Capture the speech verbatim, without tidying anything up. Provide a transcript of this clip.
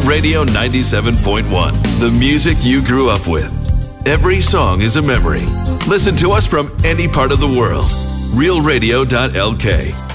Radio ninety-seven point one, the music you grew up with. Every song is a memory. Listen to us from any part of the world. real radio dot l k.